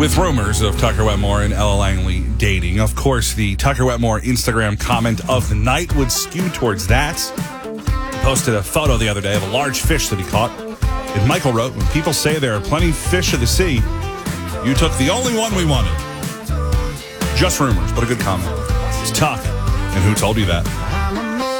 with rumors of Tucker Wetmore and Ella Langley dating. Of course, the Tucker Wetmore Instagram comment of the night would skew towards that. He posted a photo the other day of a large fish that he caught. And Michael wrote, when people say there are plenty of fish of the sea, you took the only one we wanted. Just rumors, but a good comment. It's Tuck, and who told you that?